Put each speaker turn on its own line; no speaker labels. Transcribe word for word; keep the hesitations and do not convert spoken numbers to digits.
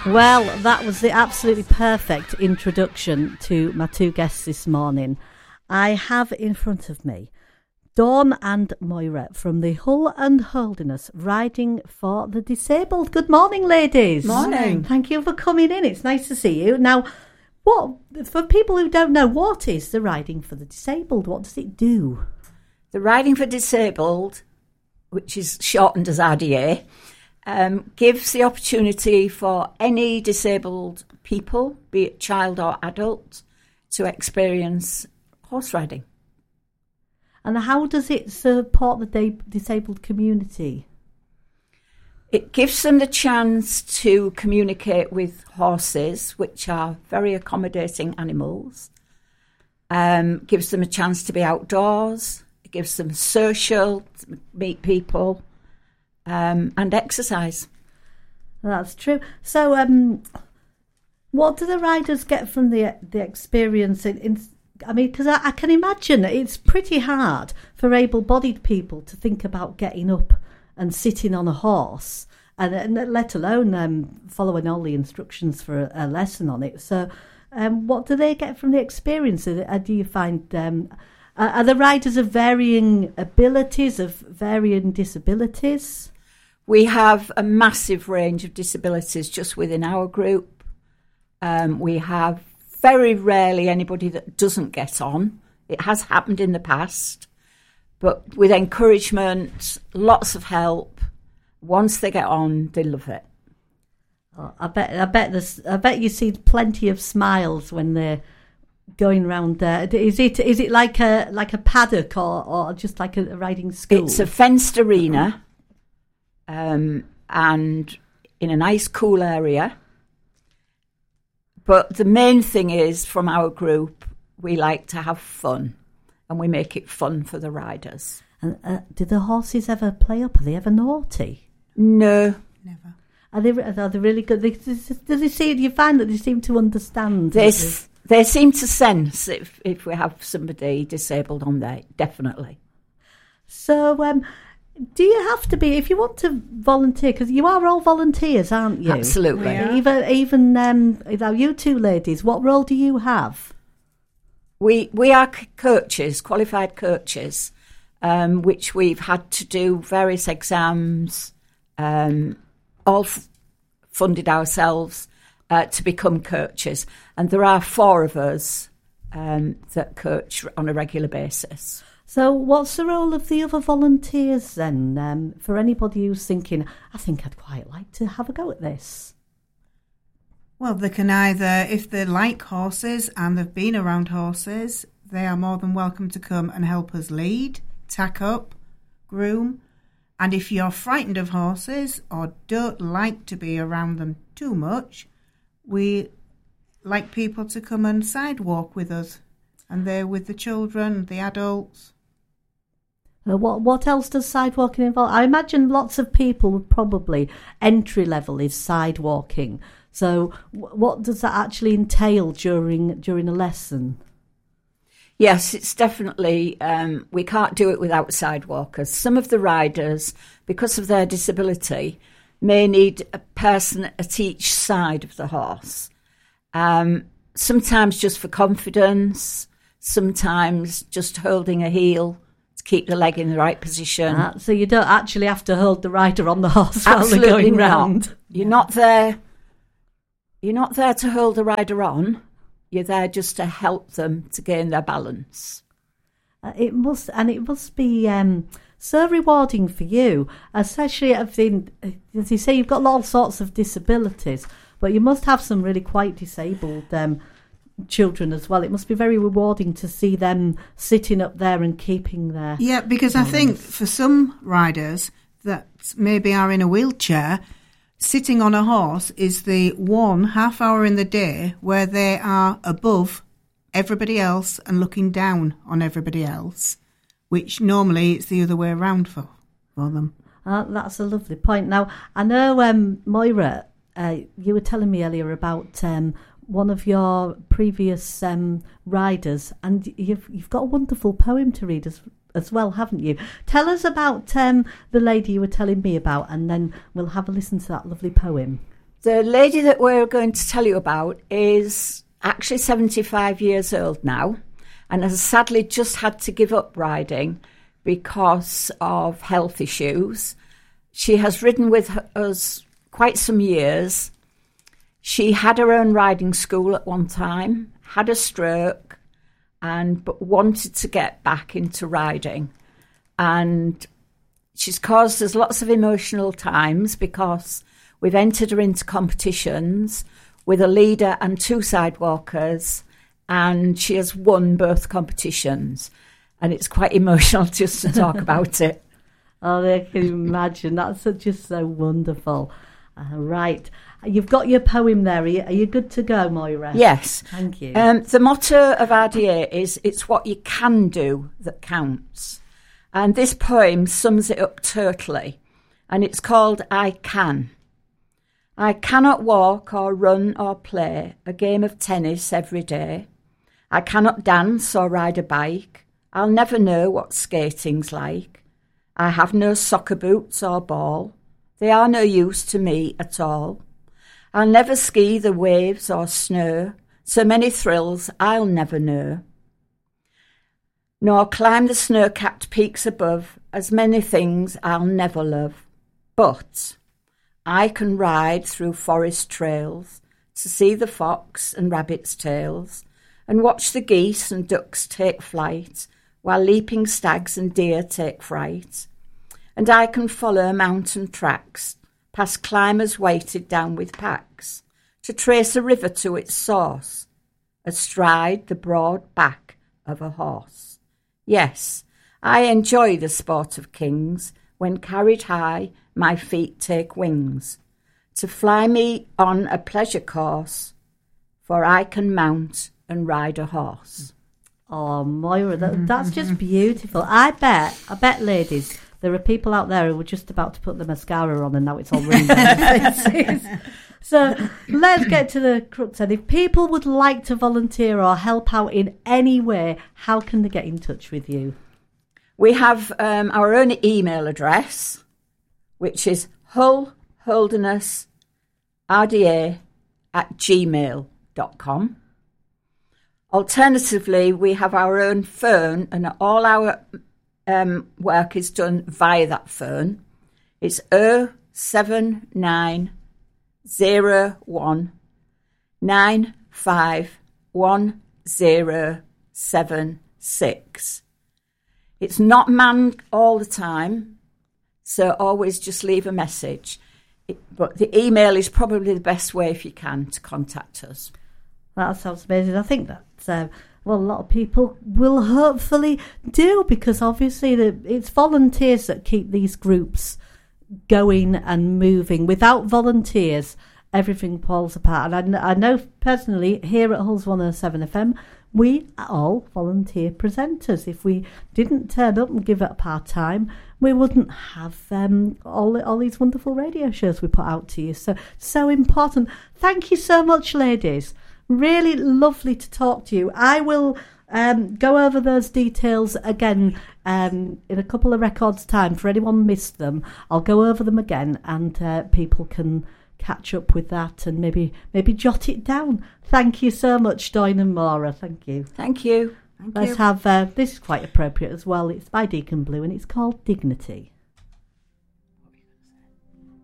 Well, that was the absolutely perfect introduction to my two guests this morning. I have in front of me Dawn and Moira from the Hull and Holderness Riding for the Disabled. Good morning, ladies.
Morning.
Thank you for coming in. It's nice to see you. Now, what for people who don't know, what is the Riding for the Disabled? What does it do?
The Riding for Disabled, which is shortened as R D A, um, gives the opportunity for any disabled people, be it child or adult, to experience horse riding.
And how does it support the da- disabled community?
It gives them the chance to communicate with horses, which are very accommodating animals. Um, gives them a chance to be outdoors. It gives them social, to meet people, um, and exercise.
That's true. So, um, what do the riders get from the the experience? In, in I mean, because I, I can imagine it's pretty hard for able-bodied people to think about getting up and sitting on a horse, and, and let alone um, following all the instructions for a, a lesson on it. So, um, what do they get from the experience? Uh, do you find um, uh, are the riders of varying abilities, of varying disabilities?
We have a massive range of disabilities just within our group. Um, we have very rarely anybody that doesn't get on. It has happened in the past, but with encouragement, lots of help, once they get on, they love it.
Oh, I bet. I bet. This. I bet you see plenty of smiles when they're going round there. Is it? Is it like a like a paddock or, or just like a riding school?
It's a fenced arena, um, and in a nice, cool area. But the main thing is, from our group, we like to have fun, and we make it fun for the riders.
And uh, do the horses ever play up? Are they ever naughty?
No.
Never.
Are they, are they really good? They, do they see, do you find that they seem to understand?
They, they seem to sense if, if we have somebody disabled on there, definitely.
So, um, do you have to be, if you want to volunteer, because you are all volunteers, aren't you?
Absolutely.
Yeah.
Even, even um, you two ladies, what role do you have?
We we are c- coaches, qualified coaches, um, which we've had to do various exams, um, all f- funded ourselves uh, to become coaches. And there are four of us um, that coach on a regular basis.
So what's the role of the other volunteers then, um, for anybody who's thinking, I think I'd quite like to have a go at this?
Well, they can either, if they like horses and they've been around horses, they are more than welcome to come and help us lead, tack up, groom. And if you're frightened of horses or don't like to be around them too much, we like people to come and sidewalk with us. And they're with the children, the adults.
Uh, what what else does sidewalking involve? I imagine lots of people would probably, entry level is sidewalking. So w- what does that actually entail during during a lesson?
Yes, it's definitely, um, we can't do it without sidewalkers. Some of the riders, because of their disability, may need a person at each side of the horse. Um, sometimes just for confidence, sometimes just holding a heel to keep the leg in the right position.
Uh, so you don't actually have to hold the rider on the horse while
Absolutely
they're going
not.
round.
You're not there. You're not there to hold the rider on. You're there just to help them to gain their balance.
Uh, it must, and it must be um, so rewarding for you, especially if, in, as you say, you've got all sorts of disabilities, but you must have some really quite disabled um, children as well. It must be very rewarding to see them sitting up there and keeping their
Yeah, because I think for some riders that maybe are in a wheelchair, sitting on a horse is the one half hour in the day where they are above everybody else and looking down on everybody else, which normally it's the other way around for, for them.
Uh, that's a lovely point. Now, I know, um, Moira, uh, you were telling me earlier about um, one of your previous um, riders, and you've you've got a wonderful poem to read as, as well, haven't you? Tell us about um, the lady you were telling me about, and then we'll have a listen to that lovely poem.
The lady that we're going to tell you about is actually seventy-five years old now and has sadly just had to give up riding because of health issues. She has ridden with us quite some years. She had her own riding school at one time, had a stroke, and but wanted to get back into riding. And she's caused us lots of emotional times because we've entered her into competitions with a leader and two sidewalkers, and she has won both competitions. And it's quite emotional just to talk about it.
Oh, I can imagine. That's just so wonderful. Uh, right. You've got your poem there. Are you, are you good to go, Moira?
Yes.
Thank you.
Um, the motto of R D A is, it's what you can do that counts. And this poem sums it up totally. And it's called I Can. I cannot walk or run or play a game of tennis every day. I cannot dance or ride a bike. I'll never know what skating's like. I have no soccer boots or ball. They are no use to me at all. I'll never ski the waves or snow. So many thrills I'll never know. Nor climb the snow-capped peaks above. As many things I'll never love. But I can ride through forest trails to see the fox and rabbit's tails and watch the geese and ducks take flight while leaping stags and deer take fright. And I can follow mountain tracks past climbers weighted down with packs to trace a river to its source astride the broad back of a horse. Yes, I enjoy the sport of kings. When carried high, my feet take wings to fly me on a pleasure course, for I can mount and ride a horse.
Oh, Moira, that, that's just beautiful. I bet, I bet, ladies, there are people out there who were just about to put the mascara on and now it's all running down their faces. So let's get to the crux. And if people would like to volunteer or help out in any way, how can they get in touch with you?
We have um, our own email address, which is hull holderness r d a at gmail dot com. Alternatively, we have our own phone, and all our um, work is done via that phone. It's oh seven nine oh one nine five one oh seven six. It's not manned all the time, so always just leave a message. It, but the email is probably the best way, if you can, to contact us.
That sounds amazing. I think that, uh, well, a lot of people will hopefully do, because obviously the, it's volunteers that keep these groups going and moving. Without volunteers, everything falls apart. And I, I know personally, here at Hulls one oh seven F M, we are all volunteer presenters. If we didn't turn up and give up our time, we wouldn't have um, all, all these wonderful radio shows we put out to you. So, so important. Thank you so much, ladies. Really lovely to talk to you. I will um, go over those details again um, in a couple of records' time. For anyone missed them, I'll go over them again, and uh, people can catch up with that and maybe maybe jot it down. Thank you so much, Doin and Maura. Thank you.
Thank you.
Thank
Let's
you.
have, uh, this is quite appropriate as well. It's by Deacon Blue and it's called Dignity.